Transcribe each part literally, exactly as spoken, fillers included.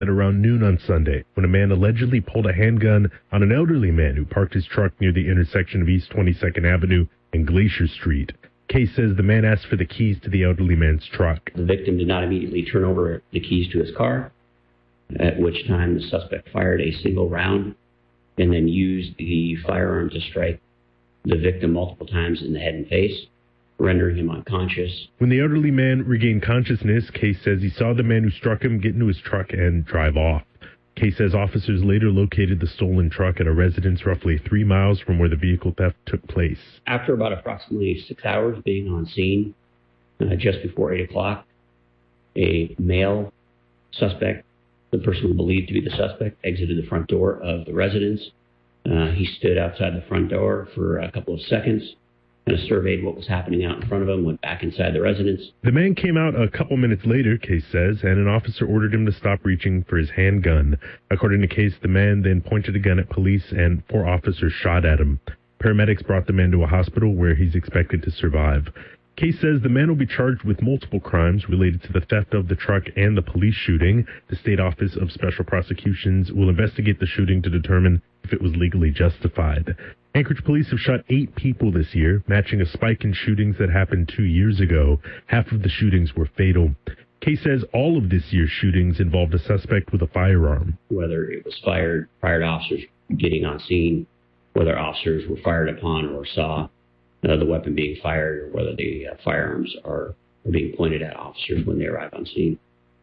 at around noon on Sunday when a man allegedly pulled a handgun on an elderly man who parked his truck near the intersection of East twenty-second Avenue and Glacier Street. Case says the man asked for the keys to the elderly man's truck. The victim did not immediately turn over the keys to his car, at which time the suspect fired a single round and then used the firearm to strike the victim multiple times in the head and face, rendering him unconscious. When the elderly man regained consciousness, Case says he saw the man who struck him get into his truck and drive off. Case says officers later located the stolen truck at a residence roughly three miles from where the vehicle theft took place. After about approximately six hours being on scene, uh, just before eight o'clock, a male suspect, the person believed to be the suspect, exited the front door of the residence. Uh, he stood outside the front door for a couple of seconds, kind of surveyed what was happening out in front of him, went back inside the residence. The man came out a couple minutes later, Case says, and an officer ordered him to stop reaching for his handgun. According to Case, the man then pointed a gun at police and four officers shot at him. Paramedics brought the man to a hospital where he's expected to survive. Case says the man will be charged with multiple crimes related to the theft of the truck and the police shooting. The State Office of Special Prosecutions will investigate the shooting to determine if it was legally justified. Anchorage police have shot eight people this year, matching a spike in shootings that happened two years ago. Half of the shootings were fatal. Case says all of this year's shootings involved a suspect with a firearm. Whether it was fired prior to officers getting on scene, whether officers were fired upon or saw uh, the weapon being fired, or whether the uh, firearms are being pointed at officers when they arrive on scene.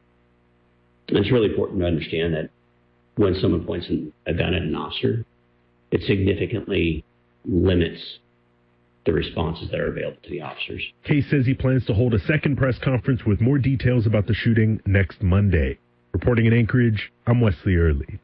And it's really important to understand that when someone points a gun at an officer, it significantly limits the responses that are available to the officers. Case says he plans to hold a second press conference with more details about the shooting next Monday. Reporting in Anchorage, I'm Wesley Early.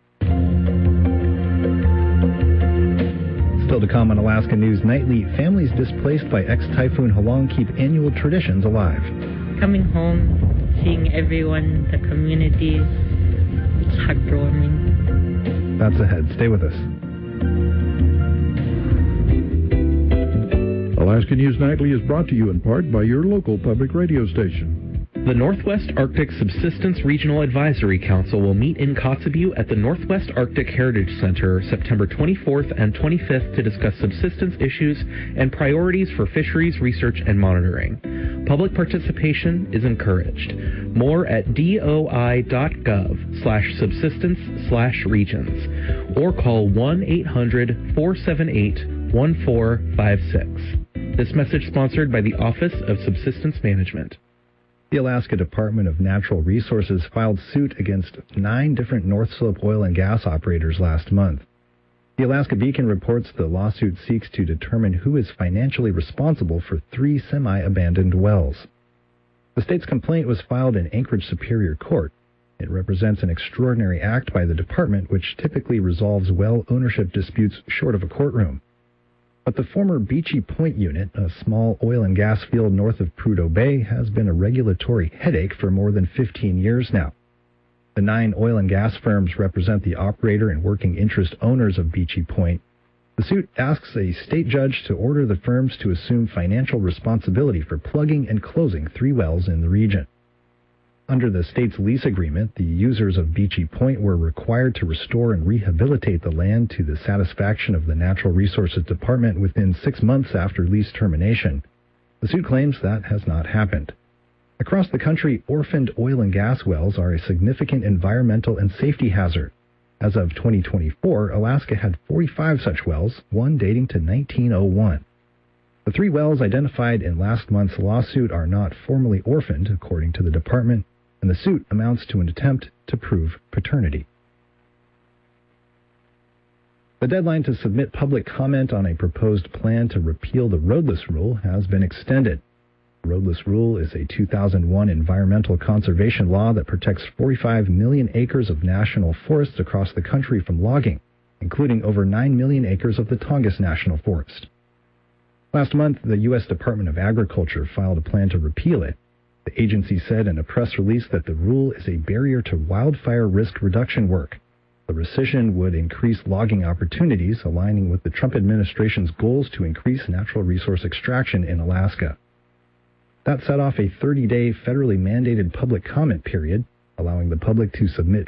Still to come on Alaska News Nightly, families displaced by ex-Typhoon Halong keep annual traditions alive. Coming home, seeing everyone, the community, it's heartwarming. That's ahead. Stay with us. Alaska News Nightly is brought to you in part by your local public radio station. The Northwest Arctic Subsistence Regional Advisory Council will meet in Kotzebue at the Northwest Arctic Heritage Center September twenty-fourth and twenty-fifth to discuss subsistence issues and priorities for fisheries research and monitoring. Public participation is encouraged. More at doi.gov slash subsistence slash regions or call one eight hundred four seven eight one four five six. This message sponsored by the Office of Subsistence Management. The Alaska Department of Natural Resources filed suit against nine different North Slope oil and gas operators last month. The Alaska Beacon reports the lawsuit seeks to determine who is financially responsible for three semi-abandoned wells. The state's complaint was filed in Anchorage Superior Court. It represents an extraordinary act by the department, which typically resolves well ownership disputes short of a courtroom. But the former Beachy Point unit, a small oil and gas field north of Prudhoe Bay, has been a regulatory headache for more than fifteen years now. The nine oil and gas firms represent the operator and working interest owners of Beachy Point. The suit asks a state judge to order the firms to assume financial responsibility for plugging and closing three wells in the region. Under the state's lease agreement, the users of Beachy Point were required to restore and rehabilitate the land to the satisfaction of the Natural Resources Department within six months after lease termination. The suit claims that has not happened. Across the country, orphaned oil and gas wells are a significant environmental and safety hazard. As of twenty twenty-four, Alaska had forty-five such wells, one dating to nineteen oh one. The three wells identified in last month's lawsuit are not formally orphaned, according to the department, and the suit amounts to an attempt to prove paternity. The deadline to submit public comment on a proposed plan to repeal the roadless rule has been extended. The roadless rule is a two thousand one environmental conservation law that protects forty-five million acres of national forests across the country from logging, including over nine million acres of the Tongass National Forest. Last month, the U S Department of Agriculture filed a plan to repeal it. The agency said in a press release that the rule is a barrier to wildfire risk reduction work. The rescission would increase logging opportunities, aligning with the Trump administration's goals to increase natural resource extraction in Alaska. That set off a thirty-day federally mandated public comment period. allowing the public to submit